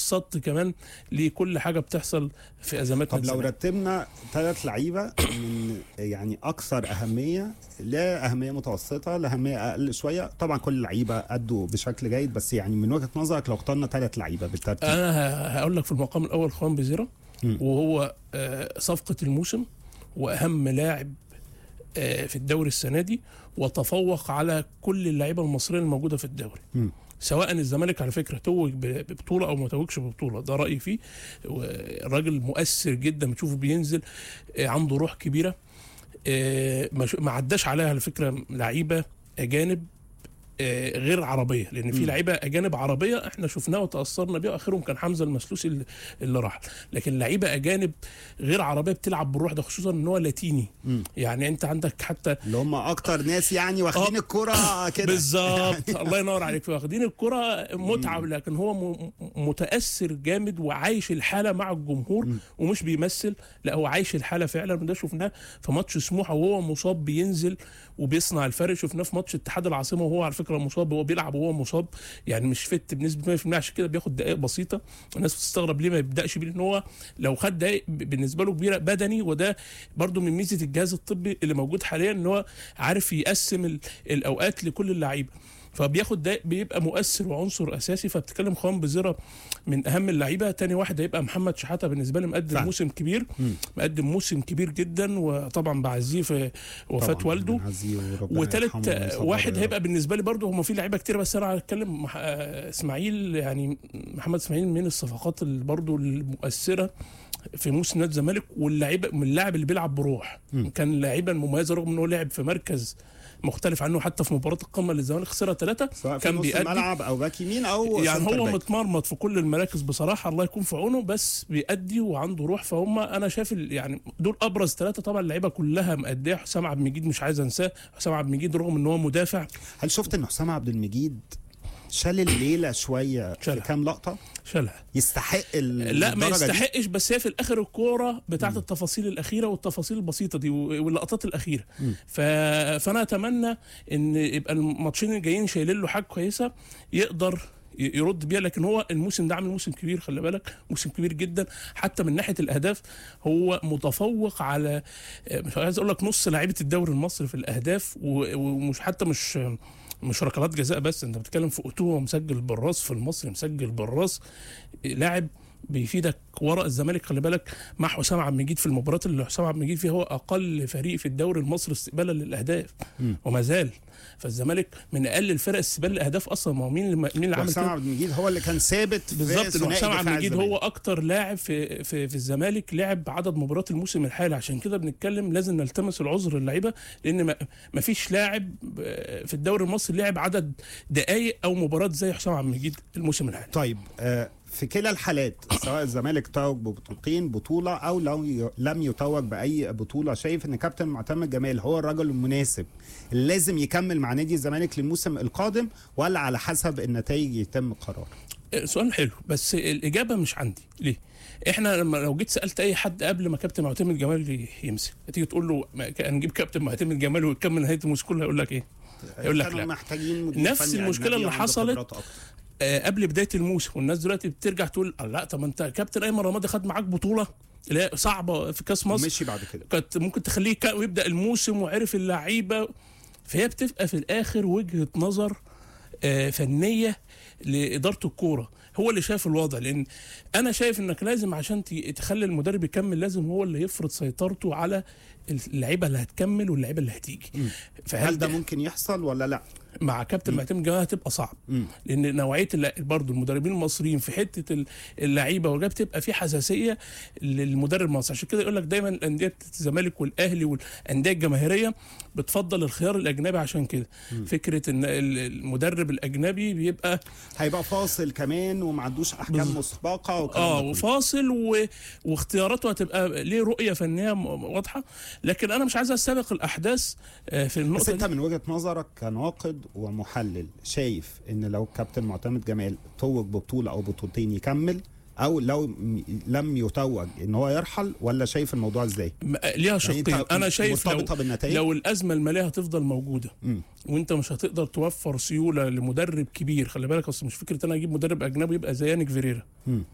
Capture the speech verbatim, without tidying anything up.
الصد كمان لكل حاجه بتحصل في ازماتنا. طب لو رتبنا ثلاث لعيبه من يعني اكثر اهميه لاهميه متوسطه لاهميه اقل شويه، طبعا كل اللعيبه ادوا بشكل جيد، بس يعني من وجهه نظرك لو اخترنا ثلاث لعيبه بالترتيب. انا هقول لك في المقام الاول خوان بيزيرا، وهو صفقه الموسم واهم لاعب في الدوري السنه دي، وتفوق على كل اللعيبه المصريه الموجوده في الدوري. م. سواء الزمالك على فكره توج ببطوله او ما توجش ببطوله، ده رايي فيه. الراجل مؤثر جدا، بتشوفه بينزل عنده روح كبيره، ما عداش عليها على فكره لعيبه اجانب غير عربيه، لان في لعيبه اجانب عربيه احنا شفناها وتاثرنا بيها، اخرهم كان حمزه المسلوسي اللي, اللي راح. لكن لعيبه اجانب غير عربيه بتلعب بالروح ده، خصوصا ان هو لاتيني. م. يعني انت عندك حتى اللي هم اكتر ناس يعني واخدين الكره كده بالظبط. الله ينور عليك، واخدين الكره متعه، لكن هو متاثر جامد وعايش الحاله مع الجمهور. م. ومش بيمثل، لا هو عايش الحاله فعلا، وده شفناه في ماتش سموحه وهو مصاب بينزل وبيصنع الفرق. شفناه في ماتش اتحاد العاصمه وهو على فكره مصاب، هو بيلعب وهو مصاب، يعني مش فت بنسبه مية في المية، عشان كده بياخد دقائق بسيطه. الناس بتستغرب ليه ما يبداش بيه، ان هو لو خد دقائق بالنسبه له كبيره بدني، وده برده من ميزه الجهاز الطبي اللي موجود حاليا، ان هو عارف يقسم الاوقات لكل اللعيبه، فبياخد دقائق، بيبقى مؤثر وعنصر اساسي. فبتتكلم خوان بيزيرا من اهم اللعيبه. تاني واحد هيبقى محمد شحاته، بالنسبه لي مقدم فعلا. موسم كبير، م. مقدم موسم كبير جدا، وطبعا بعزيه في وفاه والده. وثالث واحد هيبقى بالنسبه لي برضه، هم في لعيبه كتير، بس انا هتكلم اسماعيل، يعني محمد اسماعيل من الصفقات اللي برضه المؤثره في موسم نادي الزمالك، واللعيبه من اللاعب اللي بيلعب بروح. م. كان لاعبا مميزه، رغم انه لعب في مركز مختلف عنه، حتى في مباراه القمه اللي الزمالك خسرها ثلاثه كان بيأدي ملعب او باك يمين او يعني هو متمرمط في كل المراكز بصراحه، الله يكون في عونه، بس بيأدي وعنده روح. فهم انا شايف يعني دول ابرز ثلاثه. طبعا اللعيبه كلها مأديه. حسام عبد المجيد مش عايز انساه، حسام عبد المجيد رغم ان هو مدافع. هل شفت ان حسام عبد المجيد شال الليله شويه في كام لقطه؟ شالها. يستحق لا ما يستحقش، بس هي في الاخر الكوره بتاعت التفاصيل الاخيره والتفاصيل البسيطه دي واللقطات الاخيره. ف... فانا اتمنى ان يبقى الماتشين الجايين شايلين له حاجه كويسه يقدر يرد بيها. لكن هو الموسم ده عامل موسم كبير، خلي بالك، موسم كبير جدا. حتى من ناحيه الاهداف هو متفوق على، مش عايز اقول لك نص لعيبه الدوري المصري في الاهداف، ومش حتى مش مش ركلات جزاء بس، انت بتتكلم في اوتوه مسجل بالراس، في المصري مسجل بالراس، لاعب بيفيدك ورا الزمالك. خلي بالك مع حسام عبد المجيد في المباريات اللي حسام عبد المجيد فيها هو اقل فريق في الدوري المصري استقبالا للاهداف، وما زال. فالزمالك من اقل الفرق استقبال الاهداف اصلا. ما هو مين اللي مين اللي عمل كده؟ حسام عبد المجيد هو اللي كان ثابت بالظبط. حسام عبد المجيد هو اكتر لاعب في في في الزمالك لعب عدد مباريات الموسم الحالي. عشان كده بنتكلم لازم نلتمس العذر للعيبه، لان ما فيش لاعب في الدوري المصري لعب عدد دقائق او مباريات زي حسام عبد المجيد الموسم الحالي. طيب آه في كلا الحالات سواء الزمالك توج ببطولتين بطوله او لو لم يتوج باي بطوله، شايف ان كابتن معتمد جمال هو الرجل المناسب اللي لازم يكمل مع نادي الزمالك للموسم القادم، ولا على حسب النتائج يتم القرار؟ سؤال حلو، بس الاجابه مش عندي. ليه؟ احنا لما لو جيت سالت اي حد قبل ما كابتن معتمد جمال يمسك، تيجي تقول له هنجيب كابتن معتمد جمال ويكمل نهايه الموسم كله، هيقول لك ايه؟ هيقول لك لا. محتاجين نفس المشكله اللي حصلت قبل بدايه الموسم، والناس دلوقتي بترجع تقول لا طب انت كابتن ايمن رمادي خد معاك بطوله اللي هي صعبه في كاس مصر، مشي بعد كده كانت ممكن تخليه يبدا الموسم وعرف اللعيبه. فهي بتبقى في الاخر وجهه نظر فنيه لاداره الكوره، هو اللي شايف الوضع. لان انا شايف انك لازم عشان تخلي المدرب يكمل لازم هو اللي يفرض سيطرته على اللعيبه اللي هتكمل واللعيبه اللي هتيجي. فهل ده ممكن يحصل ولا لا؟ مع كابتن معتمد جمال هتبقى صعب، مم. لان نوعيه برضو المدربين المصريين في حته اللعيبه وجاب بتبقى في حساسيه للمدرب المصري. عشان كده يقول لك دايما انديه الزمالك والاهلي والانديه الجماهيريه بتفضل الخيار الاجنبي. عشان كده مم. فكره ان المدرب الاجنبي بيبقى هيبقى فاصل كمان وما عندوش احكام مسبقه اه وفاصل و... واختياراته هتبقى ليه رؤيه فنيه واضحه. لكن انا مش عايز استبق الاحداث في النقطه بس انت من وجهه نظرك كناقد ومحلل شايف ان لو كابتن معتمد جمال توج ببطوله او بطولتين يكمل، او لو لم يتوج ان هو يرحل، ولا شايف الموضوع ازاي؟ ليها شقين. يعني انا شايف لو, بالنتائج؟ لو الازمه الماليه هتفضل موجوده م. وانت مش هتقدر توفر سيوله لمدرب كبير، خلي بالك اصل مش فكره انا اجيب مدرب اجنبي يبقى زي يانيك فيريرا،